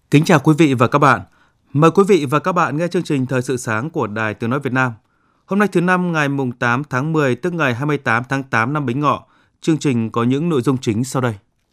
Kính chào quý vị và các bạn. Mời quý vị và các bạn nghe chương trình Thời sự sáng của Đài Tiếng nói Việt Nam. Hôm nay thứ năm ngày mùng 8 tháng 10 tức ngày 28 tháng 8 năm Bính Ngọ. Chương trình có những nội dung chính sau đây.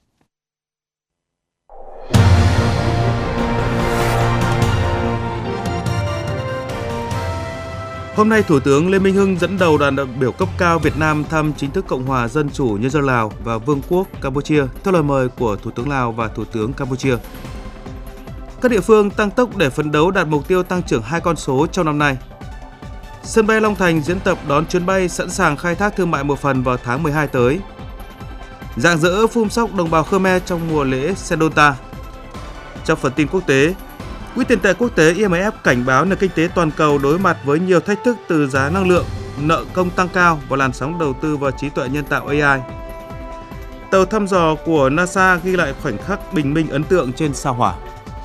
Hôm nay Thủ tướng Lê Minh Hưng dẫn đầu đoàn đại biểu cấp cao Việt Nam thăm chính thức Cộng hòa Dân chủ Nhân dân Lào và Vương quốc Campuchia theo lời mời của Thủ tướng Lào và Thủ tướng Campuchia. Các địa phương tăng tốc để phấn đấu đạt mục tiêu tăng trưởng 2 con số trong năm nay. Sân bay Long Thành diễn tập đón chuyến bay sẵn sàng khai thác thương mại một phần vào tháng 12 tới. Rạng rỡ phun sóc đồng bào Khmer trong mùa lễ Sendonta. Trong phần tin quốc tế, Quỹ tiền tệ quốc tế IMF cảnh báo nền kinh tế toàn cầu đối mặt với nhiều thách thức từ giá năng lượng, nợ công tăng cao và làn sóng đầu tư vào trí tuệ nhân tạo AI. Tàu thăm dò của NASA ghi lại khoảnh khắc bình minh ấn tượng trên sao Hỏa.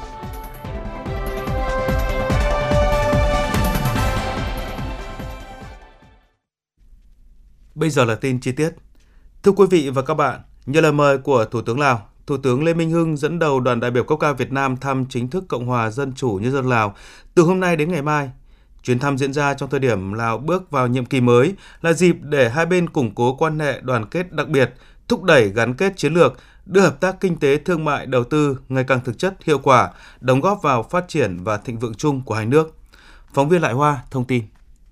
Bây giờ là tin chi tiết. Thưa quý vị và các bạn, nhờ lời mời của Thủ tướng Lào, Thủ tướng Lê Minh Hưng dẫn đầu đoàn đại biểu cấp cao Việt Nam thăm chính thức Cộng hòa Dân chủ Nhân dân Lào từ hôm nay đến ngày mai. Chuyến thăm diễn ra trong thời điểm Lào bước vào nhiệm kỳ mới là dịp để hai bên củng cố quan hệ đoàn kết đặc biệt, thúc đẩy gắn kết chiến lược, đưa hợp tác kinh tế, thương mại, đầu tư ngày càng thực chất, hiệu quả, đóng góp vào phát triển và thịnh vượng chung của hai nước. Phóng viên Lại Hoa thông tin.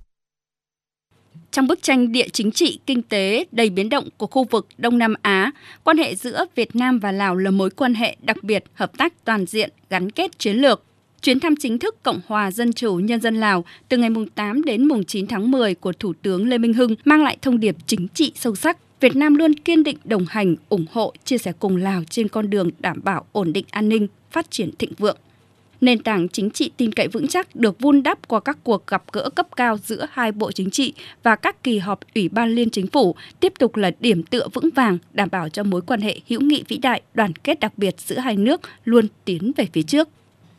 Trong bức tranh địa chính trị, kinh tế đầy biến động của khu vực Đông Nam Á, quan hệ giữa Việt Nam và Lào là mối quan hệ đặc biệt, hợp tác toàn diện, gắn kết chiến lược. Chuyến thăm chính thức Cộng hòa Dân chủ Nhân dân Lào từ ngày 8 đến 9 tháng 10 của Thủ tướng Lê Minh Hưng mang lại thông điệp chính trị sâu sắc. Việt Nam luôn kiên định đồng hành, ủng hộ, chia sẻ cùng Lào trên con đường đảm bảo ổn định an ninh, phát triển thịnh vượng. Nền tảng chính trị tin cậy vững chắc được vun đắp qua các cuộc gặp gỡ cấp cao giữa hai bộ chính trị và các kỳ họp Ủy ban Liên Chính phủ tiếp tục là điểm tựa vững vàng đảm bảo cho mối quan hệ hữu nghị vĩ đại, đoàn kết đặc biệt giữa hai nước luôn tiến về phía trước.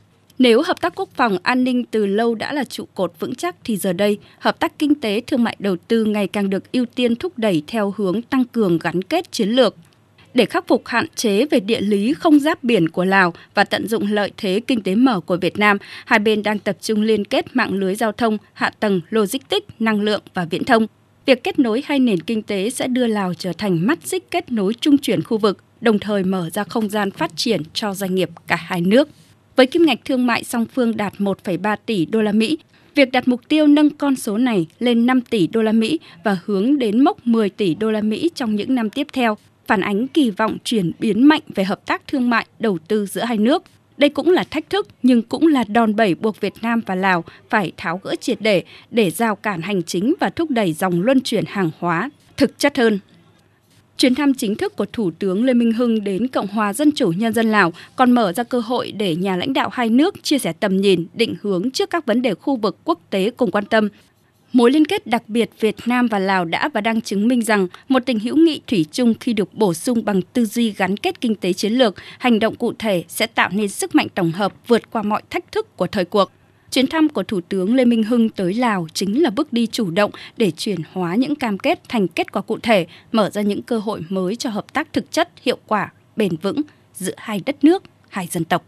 Nếu hợp tác quốc phòng an ninh từ lâu đã là trụ cột vững chắc thì giờ đây, hợp tác kinh tế thương mại đầu tư ngày càng được ưu tiên thúc đẩy theo hướng tăng cường gắn kết chiến lược. Để khắc phục hạn chế về địa lý không giáp biển của Lào và tận dụng lợi thế kinh tế mở của Việt Nam, hai bên đang tập trung liên kết mạng lưới giao thông, hạ tầng, logistics, năng lượng và viễn thông. Việc kết nối hai nền kinh tế sẽ đưa Lào trở thành mắt xích kết nối trung chuyển khu vực, đồng thời mở ra không gian phát triển cho doanh nghiệp cả hai nước. Với kim ngạch thương mại song phương đạt 1,3 tỷ đô la Mỹ, việc đặt mục tiêu nâng con số này lên 5 tỷ đô la Mỹ và hướng đến mốc 10 tỷ đô la Mỹ trong những năm tiếp theo, phản ánh kỳ vọng chuyển biến mạnh về hợp tác thương mại, đầu tư giữa hai nước. Đây cũng là thách thức nhưng cũng là đòn bẩy buộc Việt Nam và Lào phải tháo gỡ triệt để rào cản hành chính và thúc đẩy dòng luân chuyển hàng hóa thực chất hơn. Chuyến thăm chính thức của Thủ tướng Lê Minh Hưng đến Cộng hòa Dân chủ Nhân dân Lào còn mở ra cơ hội để nhà lãnh đạo hai nước chia sẻ tầm nhìn, định hướng trước các vấn đề khu vực quốc tế cùng quan tâm. Mối liên kết đặc biệt Việt Nam và Lào đã và đang chứng minh rằng một tình hữu nghị thủy chung khi được bổ sung bằng tư duy gắn kết kinh tế chiến lược, hành động cụ thể sẽ tạo nên sức mạnh tổng hợp vượt qua mọi thách thức của thời cuộc. Chuyến thăm của Thủ tướng Lê Minh Hưng tới Lào chính là bước đi chủ động để chuyển hóa những cam kết thành kết quả cụ thể, mở ra những cơ hội mới cho hợp tác thực chất, hiệu quả, bền vững giữa hai đất nước, hai dân tộc.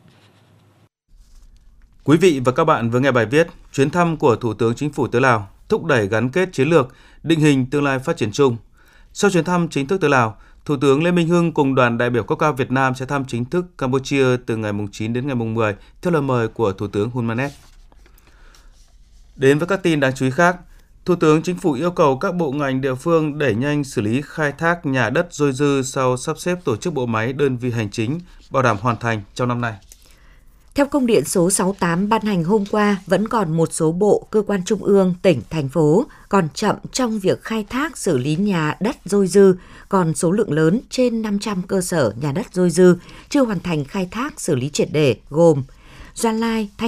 Quý vị và các bạn vừa nghe bài viết Chuyến thăm của Thủ tướng Chính phủ tới Lào, thúc đẩy gắn kết chiến lược, định hình tương lai phát triển chung. Sau chuyến thăm chính thức tới Lào, Thủ tướng Lê Minh Hưng cùng đoàn đại biểu cấp cao Việt Nam sẽ thăm chính thức Campuchia từ ngày 9 đến ngày 10 theo lời mời của Thủ tướng Hun Manet. Đến với các tin đáng chú ý khác, Thủ tướng Chính phủ yêu cầu các bộ ngành địa phương đẩy nhanh xử lý khai thác nhà đất dôi dư sau sắp xếp tổ chức bộ máy đơn vị hành chính, bảo đảm hoàn thành trong năm nay. Theo công điện số 68 ban hành hôm qua, vẫn còn một số bộ, cơ quan trung ương, tỉnh, thành phố còn chậm trong việc khai thác xử lý nhà đất dôi dư, còn số lượng lớn trên 500 cơ sở nhà đất dôi dư chưa hoàn thành khai thác xử lý triệt để gồm Gia Lai, Thanh